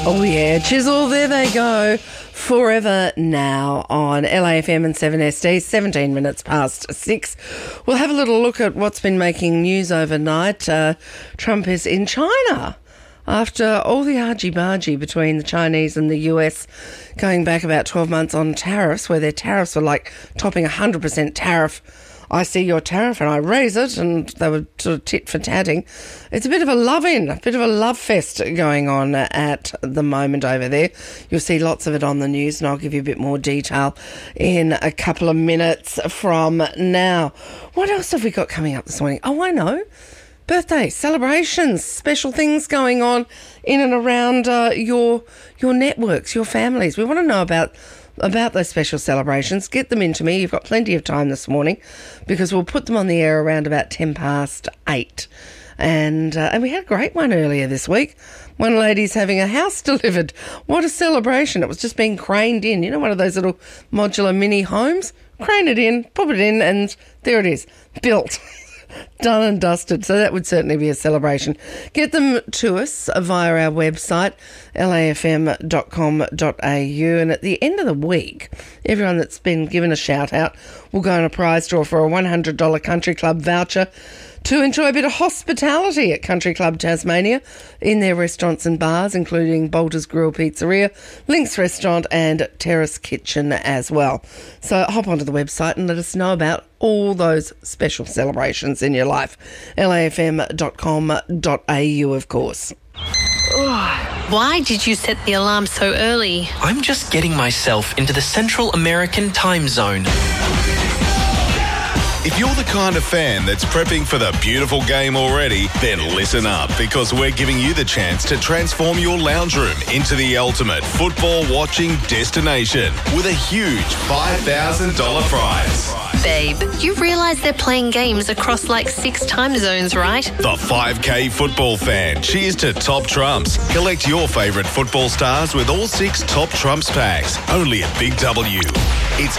Oh yeah, Chisel, there they go. Forever Now on LAFM and 7SD, 17 minutes past 6. We'll have a little look at what's been making news overnight. Trump is in China after all the argy-bargy between the Chinese and the US going back about 12 months on tariffs, where their tariffs were like topping 100% tariff. I see your tariff and I raise it, and they were sort of tit for tatting. It's a bit of a love-in, a bit of a love fest going on at the moment over there. You'll see lots of it on the news, and I'll give you a bit more detail in a couple of minutes from now. What else have we got coming up this morning? Oh, I know. Birthdays, celebrations, special things going on in and around your networks, your families. We want to know about those special celebrations. Get them into me. You've got plenty of time this morning, because we'll put them on the air around about 10 past 8. And we had a great one earlier this week. One lady's having a house delivered. What a celebration. It was just being craned in. You know, one of those little modular mini homes? Crane it in, pop it in, and there it is. Built. Done and dusted. So that would certainly be a celebration. Get them to us via our website, lafm.com.au. And at the end of the week, everyone that's been given a shout out will go on a prize draw for a $100 Country Club voucher to enjoy a bit of hospitality at Country Club Tasmania in their restaurants and bars, including Bolter's Grill Pizzeria, Link's Restaurant and Terrace Kitchen as well. So hop onto the website and let us know about all those special celebrations in your life. lafm.com.au, of course. Why did you set the alarm so early? I'm just getting myself into the Central American time zone. If you're the kind of fan that's prepping for the beautiful game already, then listen up, because we're giving you the chance to transform your lounge room into the ultimate football watching destination with a huge $5,000 prize. Babe, you realise they're playing games across like 6 time zones, right? The 5K football fan. Cheers to Top Trumps. Collect your favourite football stars with all 6 Top Trumps packs. Only at Big W. It's